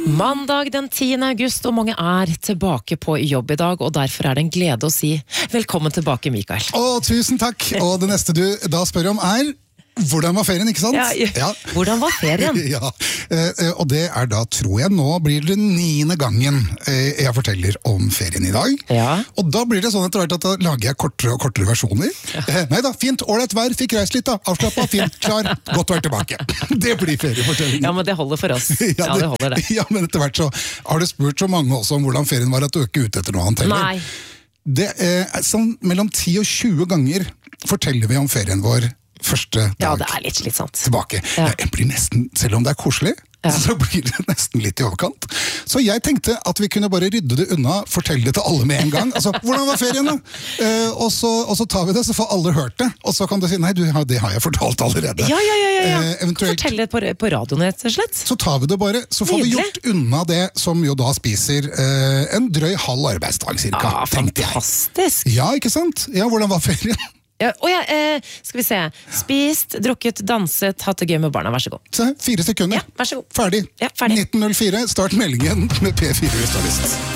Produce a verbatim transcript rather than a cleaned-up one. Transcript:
Mandag den tiende august, og mange er tilbake på jobb i dag, og derfor er det en glede å si velkommen tilbake, Mikael. Å, tusen takk! Og det neste du da spør om er, hvordan var ferien, ikke sant? Ja, ja. Hvordan var ferien? ja, og det er da, tror jeg, nå blir det niende gangen jeg forteller om ferien i dag. Ja. Og da blir det sånn etter hvert at da lager jeg kortere og kortere versjoner. Ja. Nei da, fint, ålreit vær, fikk reist litt da, avslappet, fint, klar, godt å være tilbake. Det blir feriefortellingen. Ja, men det holder for oss. Ja, det, ja, det holder det. Ja, men etter hvert så har du spurt så mange også om hvordan ferien var at du ikke er ute etter noe annet heller. Nei. Det er sånn mellom ti og tjue ganger forteller vi om ferien vår første dag ja, det er litt slitsomt. Tilbake. Ja. Jeg blir nesten, selv om det er koselig, ja. så blir det nesten litt i overkant. Så jeg tenkte at vi kunne bare rydde det unna, fortelle det til alle med en gang. Altså, hvordan var ferien da? Eh, og, så, og så tar vi det, så får alle hørt det. Og så kan du si, nei, du, det har jeg fortalt allerede. Ja, ja, ja. ja. Eh, eventuelt, fortelle det på, på radioen, rett og slett. Så tar vi det bare, så får Nydelig. vi gjort unna det som jo da spiser eh, en drøy halv arbeidsdag, cirka. Ja, fantastisk. Ja, ikke sant? Ja, hvordan var ferien? Ja, og ja, eh, skal vi se. Spist, drukket, danset, hatt det gøy med barna. Vær så god. Se, fire sekunder. Ja, vær så god. Ferdig. Ja, ferdig. nitten null fire, start meldingen med P fire-lista.